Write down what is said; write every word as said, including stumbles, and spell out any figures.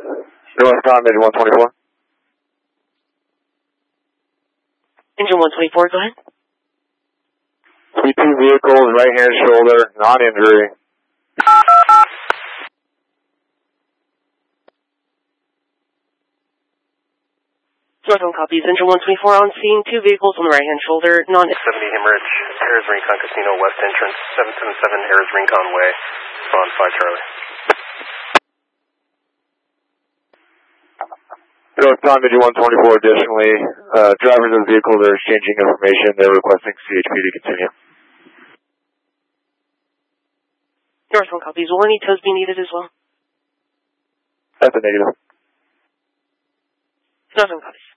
Northbound, engine one twenty-four. Engine one twenty-four, go ahead. See two vehicles, right hand shoulder, non-injury. Northbound copies. Engine one twenty-four on scene, two vehicles on the right hand shoulder, non seventy Hemorrhage, Harris Rincon Casino West entrance, seven seven seven Harris Rincon Way, on five Charlie. Northbound, engine one twenty-four, additionally, uh, drivers of the vehicles are exchanging information. They're requesting C H P to continue. Northbound copies. Will any tows be needed as well? That's a negative. Northbound copies.